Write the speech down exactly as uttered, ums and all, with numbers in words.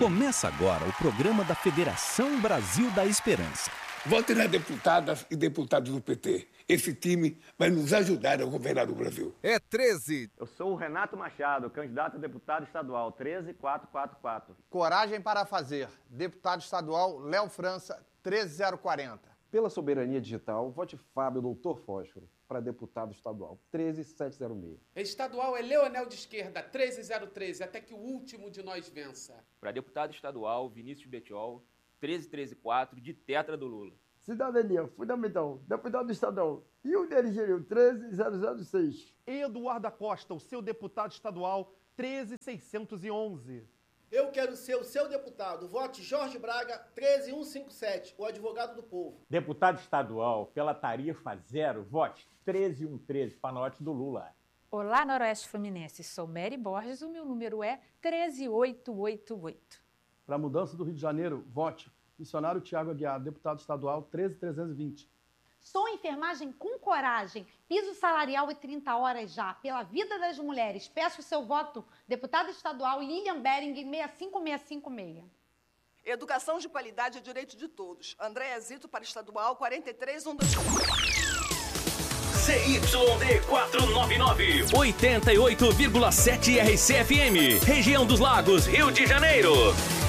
Começa agora o programa da Federação Brasil da Esperança. Vote nas deputadas e deputados do P T. Esse time vai nos ajudar a governar o Brasil. É treze. Eu sou o Renato Machado, candidato a deputado estadual, treze quatro quatro quatro. Coragem para fazer. Deputado estadual Léo França, treze zero quarenta. Pela soberania digital, vote Fábio Doutor Fósforo para deputado estadual, treze sete zero seis. Estadual é Leonel de Esquerda, treze zero treze, até que o último de nós vença. Para deputado estadual, Vinícius Betiol, treze treze quatro, de Tetra do Lula. Cidadania Fundamental, deputado estadual, e o D G U treze zero zero seis. Eduardo Acosta, o seu deputado estadual, treze seiscentos e onze. Eu quero ser o seu deputado. Vote Jorge Braga, treze mil cento e cinquenta e sete, o advogado do povo. Deputado estadual, pela tarifa zero, vote treze mil cento e treze, Panote do Lula. Olá, Noroeste Fluminense. Sou Mary Borges, o meu número é treze mil oitocentos e oitenta e oito. Para a mudança do Rio de Janeiro, vote missionário Tiago Aguiar, deputado estadual, treze mil trezentos e vinte. Sou enfermagem com coragem, piso salarial e trinta horas já, pela vida das mulheres. Peço o seu voto, deputada estadual Lilian Bering, seis cinco seis cinco seis. Educação de qualidade é direito de todos. Andréa Zito para estadual, quarenta e três mil cento e doze. C Y D quatrocentos e noventa e nove, oitenta e oito vírgula sete R C F M, região dos Lagos, Rio de Janeiro.